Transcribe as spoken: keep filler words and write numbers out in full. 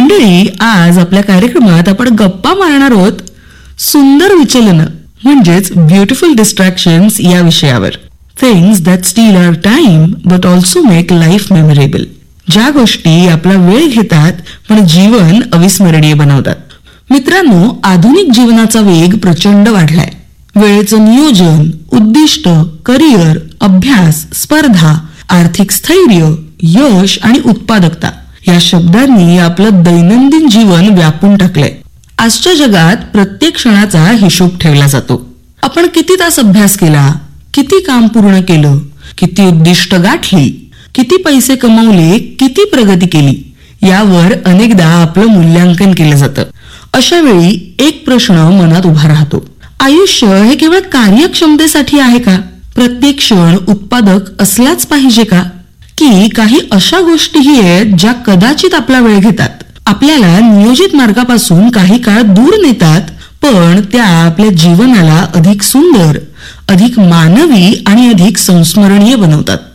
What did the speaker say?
मंडळी, आज आपल्या कार्यक्रमात आपण गप्पा मारणार आहोत सुंदर विचलन म्हणजेच ब्युटिफुल डिस्ट्रॅक्शन्स या विषयावर. Things that steel our time but also make life memorable. ज्या गोष्टी आपला वेळ घेतात पण जीवन अविस्मरणीय बनवतात. मित्रांनो, आधुनिक जीवनाचा वेग प्रचंड वाढलाय. वेळेचं नियोजन, उद्दिष्ट, करिअर, अभ्यास, स्पर्धा, आर्थिक स्थैर्य, यश आणि उत्पादकता या शब्दांनी आपलं दैनंदिन जीवन व्यापून टाकलंय. आजच्या जगात प्रत्येक क्षणाचा हिशोब ठेवला जातो. आपण किती तास अभ्यास केला, किती काम पूर्ण केलं, किती उद्दिष्ट गाठली, किती पैसे कमवले, किती प्रगती केली, यावर अनेकदा आपलं मूल्यांकन केलं जातं. अशा वेळी एक प्रश्न मनात उभा राहतो. आयुष्य हे केवळ कार्यक्षमतेसाठी आहे का? प्रत्येक क्षण उत्पादक असलाच पाहिजे का? की काही अशा गोष्टीही आहेत ज्या कदाचित आपला वेळ घेतात, आपल्याला नियोजित मार्गापासून काही काळ दूर नेतात, पण त्या आपल्या जीवनाला अधिक सुंदर, अधिक मानवी आणि अधिक संस्मरणीय बनवतात.